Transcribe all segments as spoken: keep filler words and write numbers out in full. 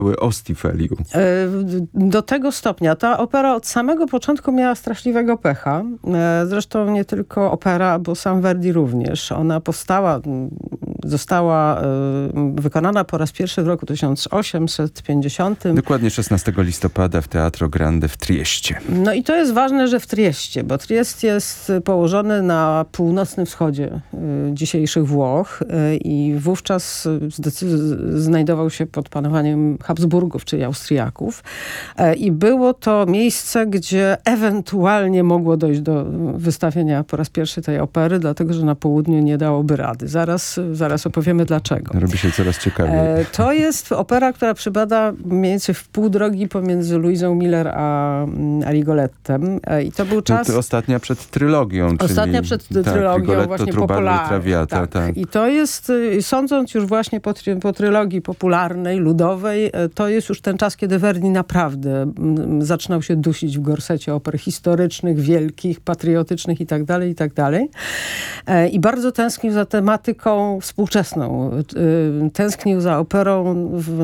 o Stifeliu. Do tego stopnia. Ta opera od samego początku miała straszliwego pecha. Zresztą nie tylko opera, bo sam Verdi również. Ona powstała, została wykonana po raz pierwszy w roku tysiąc osiemset pięćdziesiątym. Dokładnie szesnastego listopada w Teatro Grande w Trieście. No i to jest ważne, że w Trieście, bo Triest jest położony na północnym wschodzie dzisiejszych Włoch i wówczas znajdował się pod panowaniem Habsburgów, czyli Austriaków. I było to miejsce, gdzie ewentualnie mogło dojść do wystawienia po raz pierwszy tej opery, dlatego, że na południu nie dałoby rady. Zaraz, zaraz opowiemy dlaczego. Robi się coraz ciekawiej. To jest opera, która przypada mniej więcej w pół drogi pomiędzy Luizą Miller a, a Rigolettem. I to był czas... No to ostatnia przed trylogią. Ostatnia czyli, przed tak, trylogią, Rigoletto, właśnie Trubarlo i Traviata. tak. Tak. I to jest, sądząc już właśnie po, try, po trylogii popularnej, ludowej, to jest już ten czas, kiedy Verdi naprawdę zaczynał się dusić w gorsecie oper historycznych, wielkich, patriotycznych i tak dalej, i tak dalej. I bardzo tęsknił za tematyką współczesną. Tęsknił za operą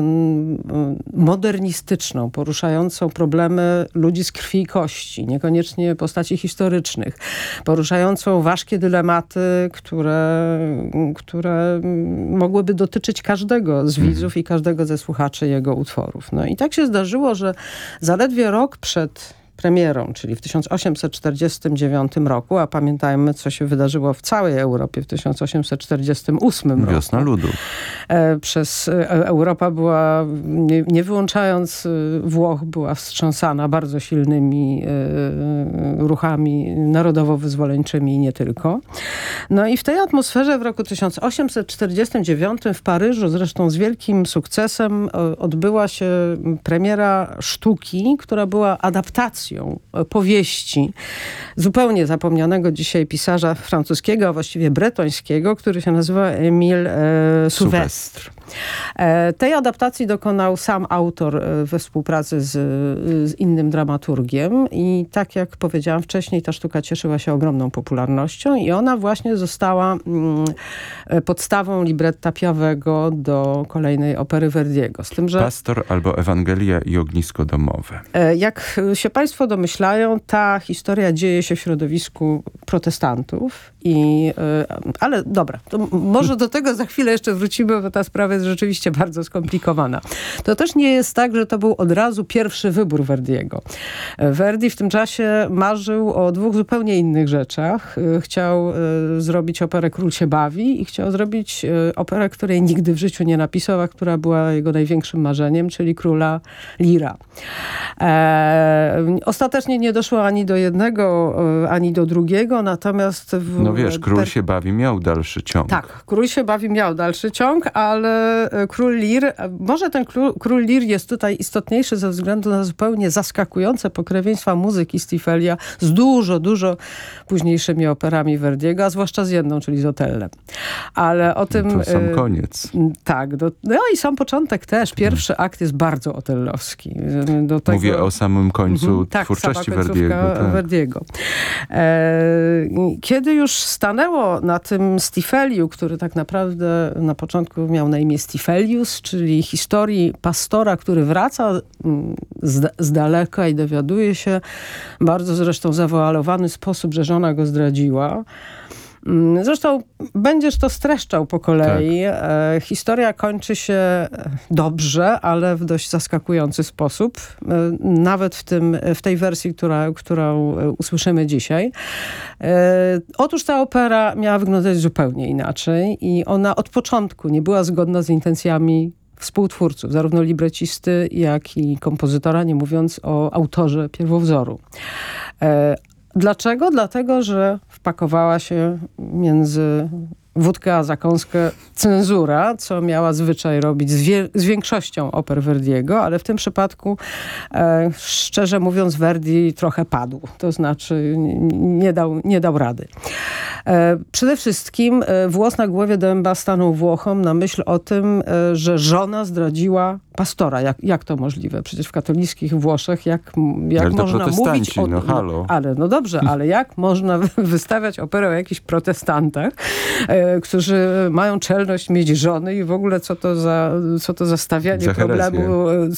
modernistyczną, poruszającą problemy ludzi z krwi i kości, niekoniecznie postaci historycznych, poruszającą ważkie dylematy, które, które mogłyby dotyczyć każdego z widzów i każdego ze słuchaczy jego utworów. No i tak się zdarzyło, że zaledwie rok przed premierą, czyli w tysiąc osiemset czterdziestym dziewiątym roku, a pamiętajmy, co się wydarzyło w całej Europie w tysiąc osiemset czterdziestym ósmym roku. Wiosna ludów. E, przez e, Europa była, nie, nie wyłączając e, Włoch, była wstrząsana bardzo silnymi e, ruchami narodowo-wyzwoleńczymi i nie tylko. No i w tej atmosferze w roku tysiąc osiemset czterdziestym dziewiątym w Paryżu, zresztą z wielkim sukcesem, o, odbyła się premiera sztuki, która była adaptacją powieści zupełnie zapomnianego dzisiaj pisarza francuskiego, a właściwie bretońskiego, który się nazywa Emile e, Souvestre. E, tej adaptacji dokonał sam autor e, we współpracy z, z innym dramaturgiem i tak jak powiedziałam wcześniej, ta sztuka cieszyła się ogromną popularnością i ona właśnie została mm, podstawą libretta piawego do kolejnej opery Verdiego. Z tym, że Pastor albo Ewangelia i ognisko domowe. E, jak się Państwo domyślają, ta historia dzieje się w środowisku protestantów. I, ale dobra, to może do tego za chwilę jeszcze wrócimy, bo ta sprawa jest rzeczywiście bardzo skomplikowana. To też nie jest tak, że to był od razu pierwszy wybór Verdiego. Verdi w tym czasie marzył o dwóch zupełnie innych rzeczach. Chciał zrobić operę Król się bawi i chciał zrobić operę, której nigdy w życiu nie napisał, a która była jego największym marzeniem, czyli Króla Lira. E, ostatecznie nie doszło ani do jednego, ani do drugiego, natomiast w No wiesz, Król per... się bawi miał dalszy ciąg. Tak, Król się bawi miał dalszy ciąg, ale Król Lir, może ten Król, Król Lir jest tutaj istotniejszy ze względu na zupełnie zaskakujące pokrewieństwa muzyki Stifelia z dużo, dużo późniejszymi operami Verdiego, a zwłaszcza z jedną, czyli z Otellem. Ale o tym... To sam koniec. Tak, do, no i sam początek też. Pierwszy akt jest bardzo otellowski. Do tego... Mówię o samym końcu mhm, tak, twórczości Verdiego. Tak. Verdiego. E, kiedy już stanęło na tym Stifeliu, który tak naprawdę na początku miał na imię Stifelius, czyli historii pastora, który wraca z, z daleka i dowiaduje się bardzo zresztą zawoalowany sposób, że żona go zdradziła. Zresztą będziesz to streszczał po kolei. Tak. E, historia kończy się dobrze, ale w dość zaskakujący sposób. E, nawet w, tym, w tej wersji, która, którą usłyszymy dzisiaj. E, otóż ta opera miała wyglądać zupełnie inaczej i ona od początku nie była zgodna z intencjami współtwórców, zarówno librecisty, jak i kompozytora, nie mówiąc o autorze pierwowzoru. E, Dlaczego? Dlatego, że wpakowała się między wódkę a zakąskę cenzura, co miała zwyczaj robić z, wie- z większością oper Verdiego, ale w tym przypadku, e, szczerze mówiąc, Verdi trochę padł. To znaczy nie dał, nie dał rady. E, przede wszystkim e, włos na głowie dęba stanął Włochom na myśl o tym, e, że żona zdradziła pastora. Jak, jak to możliwe? Przecież w katolickich Włoszech jak, jak ale to można mówić o... no halo. Ale no dobrze, ale jak można wystawiać operę o jakichś protestantach, e, e, którzy mają czelność mieć żony i w ogóle co to za, co to za stawianie Za heresję. problemu